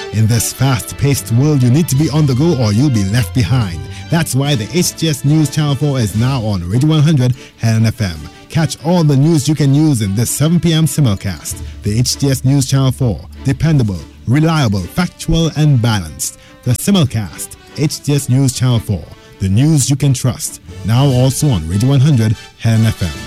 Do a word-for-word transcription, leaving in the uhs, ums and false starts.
In this fast-paced world, you need to be on the go or you'll be left behind. That's why the H T S News Channel four is now on Radio one hundred Helen F M. Catch all the news you can use in this seven p.m. simulcast. The H T S News Channel four. Dependable, reliable, factual, and balanced. The simulcast. H T S News Channel four. The news you can trust. Now also on Radio one hundred Helen F M.